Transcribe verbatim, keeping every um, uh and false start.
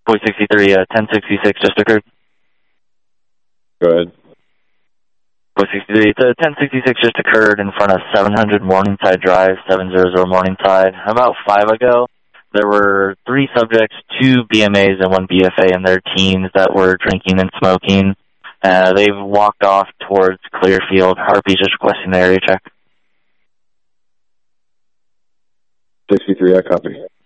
Boy sixty-three, uh, ten sixty-six just occurred. Go ahead. Boy sixty-three, the ten sixty-six just occurred in front of seven hundred Morningside Drive, seven hundred Morningside. About five ago, there were three subjects, two B M As and one B F A and their teams that were drinking and smoking. Uh, they've walked off towards Clearfield. Harpy's just requesting the area check. sixty-three, I copy.